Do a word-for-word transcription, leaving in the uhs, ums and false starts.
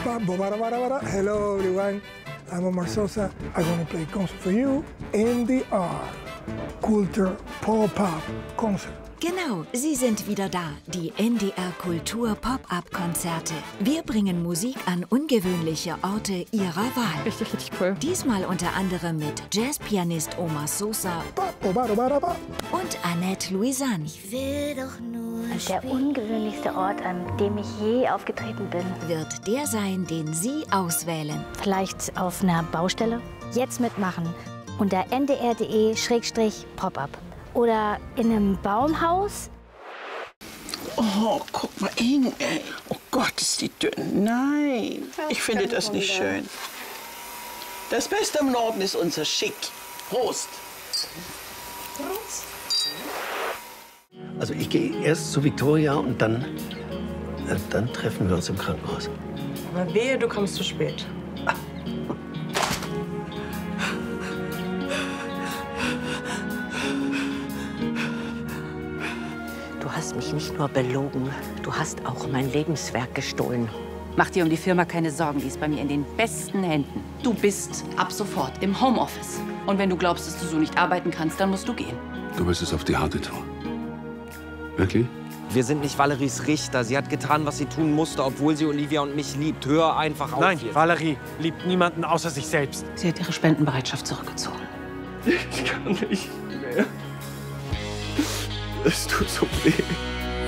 Hello everyone, I'm Omar Sosa. I'm gonna play concert for you. N D R, Kultur Pop-Up Concert. Genau, sie sind wieder da, die N D R Kultur Pop-Up-Konzerte. Wir bringen Musik an ungewöhnliche Orte ihrer Wahl. Richtig, richtig cool. Diesmal unter anderem mit Jazzpianist Omar Sosa und Annette Louisanne. Ich will doch nur Der ungewöhnlichste Ort, an dem ich je aufgetreten bin. Wird der sein, den Sie auswählen. Vielleicht auf einer Baustelle? Jetzt mitmachen. Unter n d r punkt d e Schrägstrich Pop-Up. Oder in einem Baumhaus? Oh, guck mal hin, ey. Oh Gott, ist die dünn. Nein, ich finde das nicht schön. Das Beste im Norden ist unser Schick. Prost. Prost. Also ich gehe erst zu Victoria und dann, äh, dann treffen wir uns im Krankenhaus. Aber wehe, du kommst zu spät. Du hast mich nicht nur belogen, du hast auch mein Lebenswerk gestohlen. Mach dir um die Firma keine Sorgen, die ist bei mir in den besten Händen. Du bist ab sofort im Homeoffice. Und wenn du glaubst, dass du so nicht arbeiten kannst, dann musst du gehen. Du wirst es auf die harte tun. Wirklich? Wir sind nicht Valeries Richter. Sie hat getan, was sie tun musste, obwohl sie Olivia und mich liebt. Hör einfach auf. Nein, jetzt. Valerie liebt niemanden außer sich selbst. Sie hat ihre Spendenbereitschaft zurückgezogen. Ich kann nicht mehr. Es tut so weh.